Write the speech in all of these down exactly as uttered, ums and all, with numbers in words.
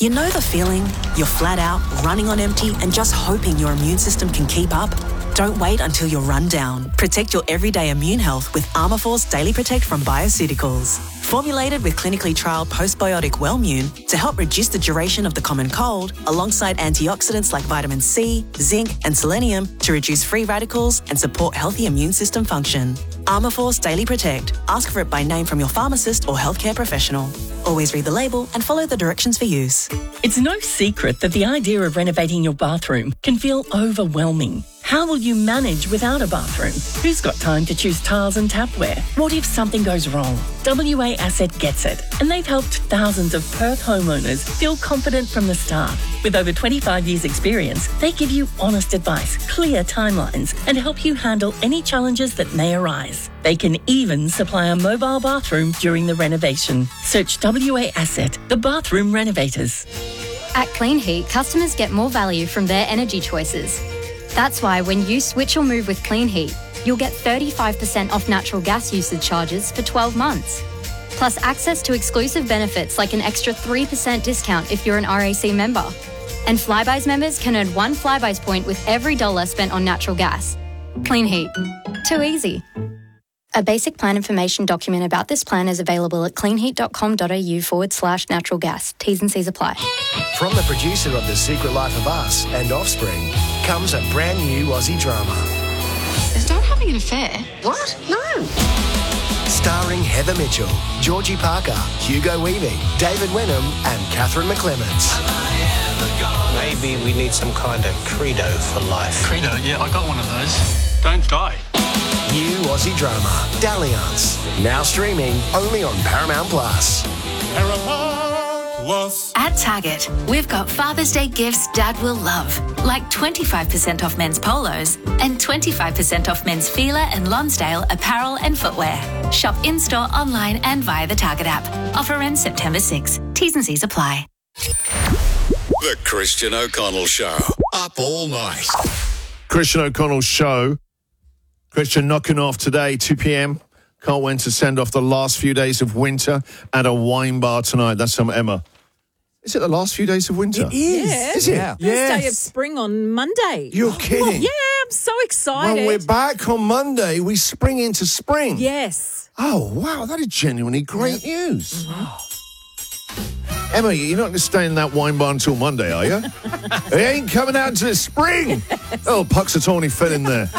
You know the feeling? You're flat out, running on empty, and just hoping your immune system can keep up? Don't wait until you're run down. Protect your everyday immune health with Armourforce Daily Protect from Bioceuticals. Formulated with clinically trialled postbiotic Wellmune to help reduce the duration of the common cold, alongside antioxidants like vitamin C, zinc, and selenium to reduce free radicals and support healthy immune system function. Armourforce Daily Protect. Ask for it by name from your pharmacist or healthcare professional. Always read the label and follow the directions for use. It's no secret that the idea of renovating your bathroom can feel overwhelming. How will you manage without a bathroom? Who's got time to choose tiles and tapware? What if something goes wrong? W A Asset gets it, and they've helped thousands of Perth homeowners feel confident from the start. With over twenty-five years experience, they give you honest advice, clear timelines, and help you handle any challenges that may arise. They can even supply a mobile bathroom during the renovation. Search W A Asset, the bathroom renovators. At Clean Heat, customers get more value from their energy choices. That's why when you switch or move with Clean Heat, you'll get thirty-five percent off natural gas usage charges for twelve months. Plus access to exclusive benefits like an extra three percent discount if you're an R A C member. And Flybuys members can earn one Flybuys point with every dollar spent on natural gas. Clean Heat. Too easy. A basic plan information document about this plan is available at cleanheat.com.au forward slash natural gas. T's and C's apply. From the producer of The Secret Life of Us and Offspring comes a brand new Aussie drama. Is Dad having an affair? What? No. Starring Heather Mitchell, Georgie Parker, Hugo Weaving, David Wenham and Catherine McClements. Maybe we need some kind of credo for life. Credo? Yeah, I got one of those. Don't die. New Aussie drama, Dalliance. Now streaming only on Paramount Plus. Paramount Plus. At Target, we've got Father's Day gifts Dad will love, like twenty-five percent off men's polos and twenty-five percent off men's Fila and Lonsdale apparel and footwear. Shop in-store, online and via the Target app. Offer ends September sixth. T's and C's apply. The Christian O'Connell Show. Up all night. Christian O'Connell Show. Christian knocking off today, two p.m. Can't wait to send off the last few days of winter at a wine bar tonight. That's from Emma. Is it the last few days of winter? It is. Yeah. Is it? Yeah. First Yes. day of spring on Monday. You're kidding. Yeah, I'm so excited. When we're back on Monday, we spring into spring. Yes. Oh, wow. That is genuinely great news. Mm-hmm. Emma, you're not going to stay in that wine bar until Monday, are you? It ain't coming out until the spring. Yes. Oh, Puxatawny fell in there.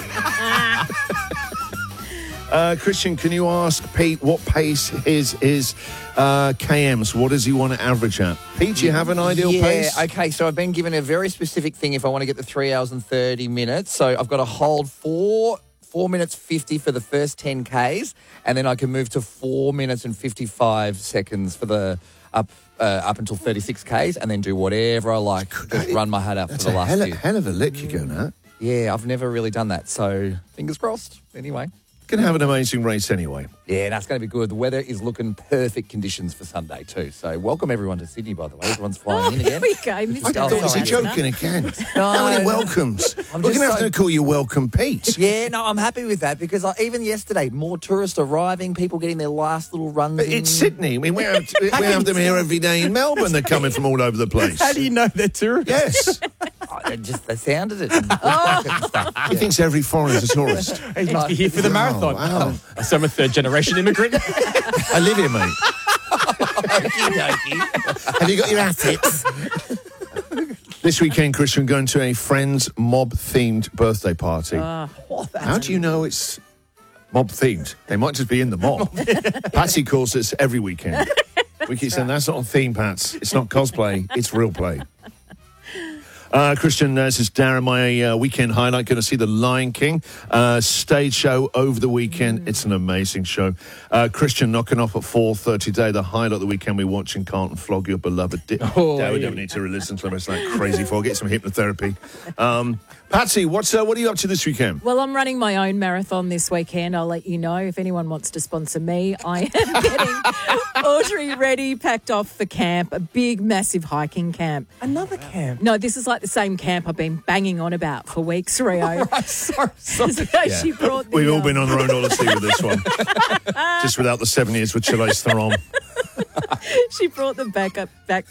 Uh, Christian, can you ask Pete what pace his is uh, K Ms? What does he want to average at? Pete, do you have an ideal yeah, pace? Yeah, okay, so I've been given a very specific thing if I want to get the three hours and thirty minutes. So I've got to hold four, four minutes fifty for the first ten Ks, and then I can move to four minutes and fifty-five seconds for the up uh, up until thirty-six Ks, and then do whatever I like. Just run my head up for That's the a last hell, few. hell of a lick you're going at. Yeah, I've never really done that, so fingers crossed. Anyway. Going to have an amazing race anyway. Yeah, that's going to be good. The weather is looking perfect conditions for Sunday too. So welcome everyone to Sydney, by the way. Everyone's flying Oh, in here again. we go. Mister I thought, is he Listener. joking again? No. How many welcomes? I'm We're just going to have so- to call you Welcome Pete. Yeah, no, I'm happy with that because I, even yesterday, more tourists arriving, people getting their last little runs But in. it's Sydney. I mean, we have, we have them here every day in Melbourne. They're coming from all over the place. How do you know they're tourists? Yes. I just they sounded it. And looked like it and stuff. He thinks every foreiner's a tourist. He's must be here for the Wow, marathon. wow. So I'm a third generation immigrant. I live here, mate. Have you got your assets? This weekend, Christian, going to a friend's mob-themed birthday party. Oh, How do you know it's mob-themed? They might just be in the mob. Patsy calls us every weekend. We keep saying, that's not a theme, Pats. It's not cosplay. It's real play. Uh, Christian, uh, this is Darren, my uh, weekend highlight. Going to see The Lion King uh, stage show over the weekend. Mm. It's an amazing show. Uh, Christian knocking off at four thirty today. The highlight of the weekend we're watching Can't Flog Your Beloved. Di- oh, Dad, we yeah. don't need to listen to the rest of that crazy for. Get some hypnotherapy. Um, Patsy, what's uh, what are you up to this weekend? Well, I'm running my own marathon this weekend. I'll let you know if anyone wants to sponsor me. I am getting Audrey ready, packed off for camp, a big, massive hiking camp. Another camp? No, this is like the same camp I've been banging on about for weeks, Rio. Right, sorry, sorry. So Yeah. she brought the, We've all um, been on our own odyssey with this one. Just without the seven years with Charlize Theron. she brought the back up, back